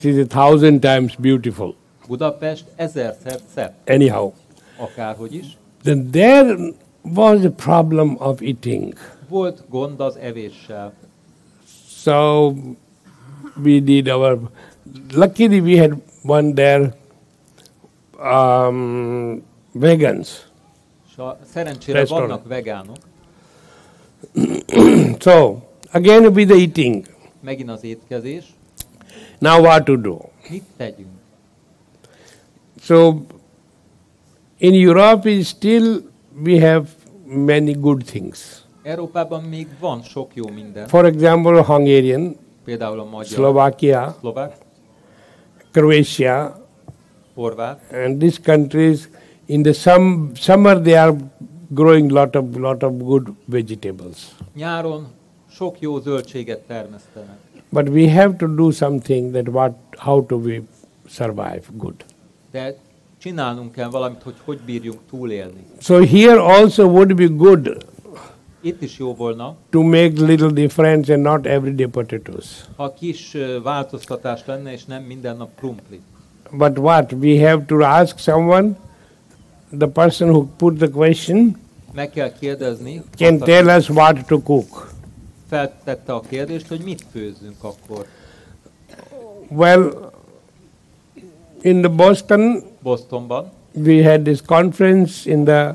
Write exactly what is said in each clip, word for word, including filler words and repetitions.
It is a thousand times beautiful. Budapest ezerszer szebb. Anyhow, Akárhogy is. then there was a problem of eating. Volt gond az evéssel. So we did our. Luckily, we had one there. Um, vegans. És a, szerencsére Restaurant. vannak vegánok. So again with the eating. Megint az étkezés. Now what to do? Mit tegyünk? So in Europe, is still we have many good things. Európában még van sok jó minden. For example, Hungarian, Például a magyar, Slovakia, szlovák, Croatia, horvát. and these countries. In the sum, summer, they are growing lot of lot of good vegetables. Nyáron sok jó zöldséget termesztenek. But we have to do something that what how to we survive good. De csinálnunk kell valamit, hogy hogy bírjunk túlélni. So here also would be good Itt is jó volna, to make little difference and not everyday potatoes. ha kis ö, változtatás lenne, és nem minden nap krumpli. But what? We have to ask someone, the person who put the question Meg kell kérdezni, can azt, tell us what to cook. feltette a kérdést, hogy mit főzzünk akkor. Well, in the Boston, Bostonban we had this conference in the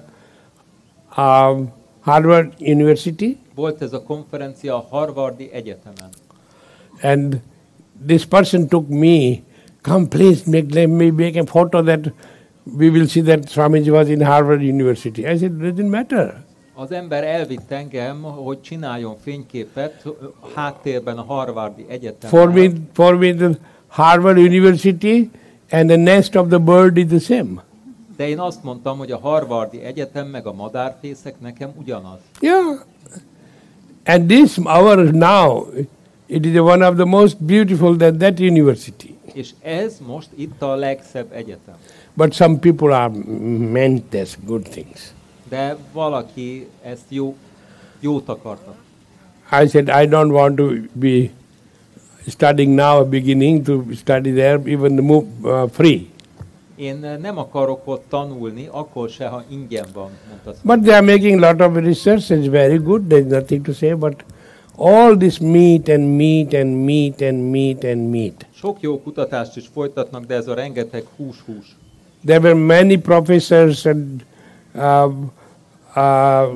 um, Harvard University, volt ez a konferencia a Harvardi Egyetemen. and this person took me, come please, make, let me make a photo that we will see that Swamiji was in Harvard University. I said, it doesn't matter. Az ember elvitt engem, hogy csináljon fényképet a háttérben a Harvardi Egyetemen. For me, for me, the Harvard University and the nest of the bird is the same. De én azt mondtam, hogy a Harvardi Egyetem meg a madárfészek nekem ugyanaz. Yeah. And this our now, it is one of the most beautiful than that university. És ez most itt a legszebb egyetem. But some people are meant as good things. De valaki ezt jó, jót akarta. I said, I don't want to be studying now, beginning to study there, even the move, uh, free. Én nem akarok ott tanulni, akkor se, ha ingyen van, mondta. But they are making a lot of research, it's very good, there's nothing to say, but all this meat and meat and meat and meat and meat. Sok jó kutatást is folytatnak, de ez a rengeteg hús-hús. There were many professors and uh, uh,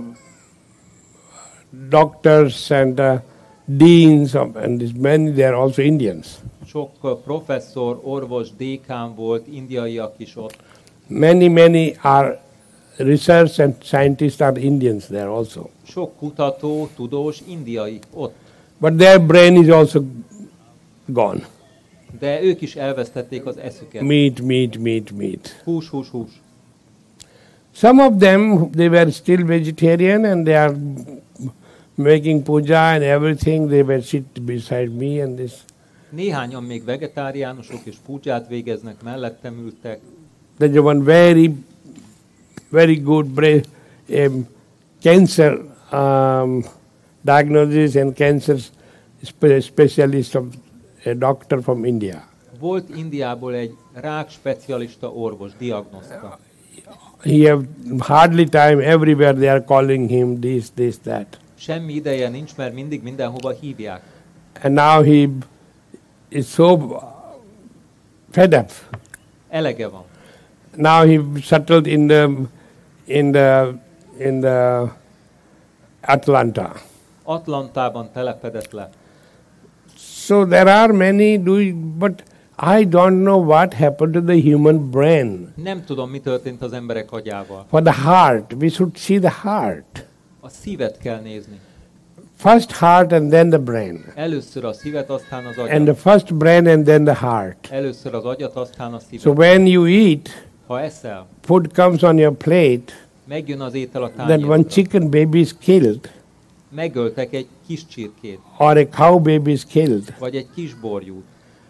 doctors and uh, deans, of, and this many, they are also Indians. Sok uh, professzor, orvos, dékán volt, indiaiak is ott. Many, many are research and scientists are Indians there also. Sok kutató, tudós, indiai ott. But their brain is also gone. De ők is elvesztették az eszüket. Meat, meat, meat, meat. Hús, hús, hús. Some of them, they were still vegetarian and they are making puja and everything. They were sit beside me and this. Néhányan még vegetáriánusok és púdzsát végeznek, mellettem ültek. There's one very, very good bra- um, cancer um, diagnosis and cancer spe- specialist of a doctor from India. Volt Indiából egy rák specialista orvos, diagnoszta. He have hardly time everywhere they are calling him this, this, that. Semmi ideje nincs, mert mindig mindenhova hívják. And now he is so fed up. Elege van. Now he settled in the in the in the Atlanta. Atlantában telepedett le. So there are many doing, but I don't know what happened to the human brain. Nem tudom, mi történt az emberek agyával. For the heart, we should see the heart. A szívet kell nézni. First heart and then the brain. Először a szívet, aztán az And the agyat. first brain and then the heart. Először az agyat, aztán a So szívet. when you eat, Ha eszel, food comes on your plate, megjön az étel a then one tányérodra. chicken baby is killed, Megöltek egy kis csirkét, or a cow baby is killed. vagy egy kis borjút.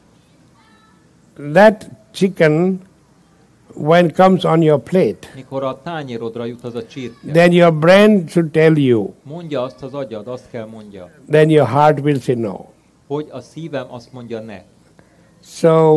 That chicken, when it comes on your plate, Mikor a tányérodra jut az a csirke, then your brain should tell you, mondja azt az agyad, azt kell mondja, then your heart will say no. hogy a szívem azt mondja ne. So